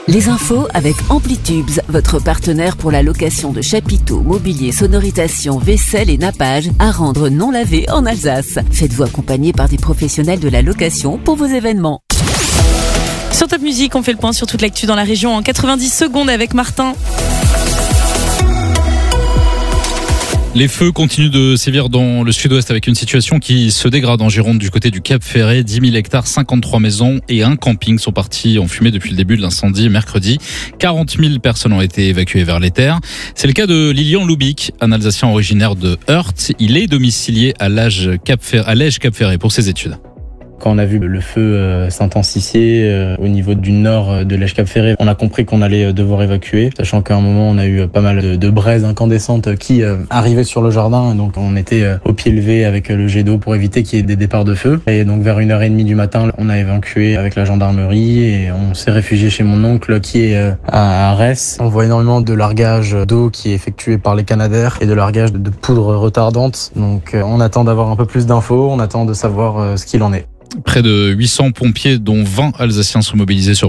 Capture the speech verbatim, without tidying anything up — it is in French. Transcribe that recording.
Les infos avec Amplitubes, votre partenaire pour la location de chapiteaux, mobilier, sonorisation, vaisselle et nappage à rendre non lavé en Alsace. Faites-vous accompagner par des professionnels de la location pour vos événements. Sur Top Music, on fait le point sur toute l'actu dans la région en quatre-vingt-dix secondes avec Martin. Les feux continuent de sévir dans le sud-ouest avec une situation qui se dégrade en Gironde du côté du Cap Ferret. dix mille hectares, cinquante-trois maisons et un camping sont partis en fumée depuis le début de l'incendie mercredi. quarante mille personnes ont été évacuées vers les terres. C'est le cas de Lilian Loubik, un Alsacien originaire de Heurt. Il est domicilié à l'Age Cap Ferret, à l'Ège Cap Ferret pour ses études. Quand on a vu le feu euh, s'intensifier euh, au niveau du nord de l'Ège Cap Ferret, on a compris qu'on allait devoir évacuer, sachant qu'à un moment on a eu pas mal de, de braises incandescentes qui euh, arrivaient sur le jardin, donc on était euh, au pied levé avec le jet d'eau pour éviter qu'il y ait des départs de feu. Et donc vers une heure et demie du matin, on a évacué avec la gendarmerie et on s'est réfugié chez mon oncle qui est euh, à Arès. On voit énormément de largage d'eau qui est effectué par les Canadair et de largage de, de poudre retardante. Donc euh, on attend d'avoir un peu plus d'infos, on attend de savoir euh, ce qu'il en est. Près de huit cents pompiers, dont vingt Alsaciens, sont mobilisés sur